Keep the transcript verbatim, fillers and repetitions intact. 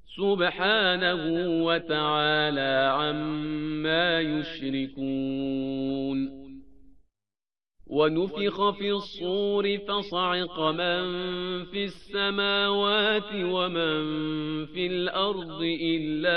سبحانه وتعالى عما يشركون. ونفخ في الصور فصعق من في السماوات ومن في الأرض إلا